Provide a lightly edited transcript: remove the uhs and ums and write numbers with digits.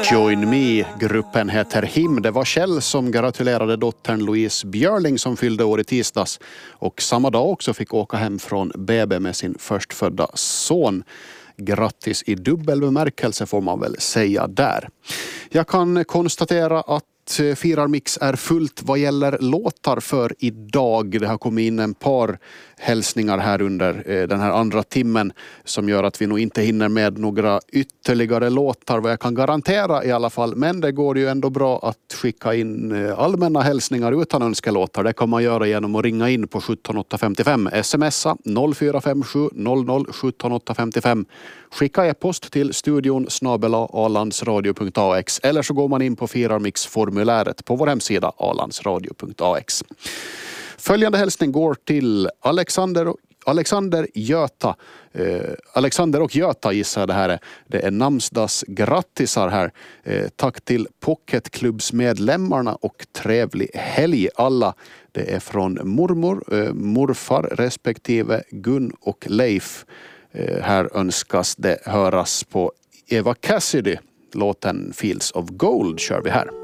Join Me, gruppen heter HIM. Det var Kjell som gratulerade dottern Louise Björling som fyllde år i tisdags och samma dag också fick åka hem från BB med sin förstfödda son. Grattis i dubbel bemärkelse får man väl säga där. Jag kan konstatera att Firarmix är fullt vad gäller låtar för idag. Det har kommit in en par hälsningar här under den här andra timmen som gör att vi nog inte hinner med några ytterligare låtar, vad jag kan garantera i alla fall. Men det går ju ändå bra att skicka in allmänna hälsningar utan önskelåtar. Det kan man göra genom att ringa in på 17855, smsa 0457 00 17855. Skicka e-post till studion @alandsradio.ax eller så går man in på Firarmix-formuläret på vår hemsida alandsradio.ax. Följande hälsning går till Alexander Göta. Alexander och Göta gissar det här är. Det är namnsdags grattisar här. Tack till Pocketklubbsmedlemmarna och trevlig helg alla. Det är från mormor, morfar respektive Gun och Leif. Här önskas det höras på Eva Cassidy. Låten Fields of Gold kör vi här.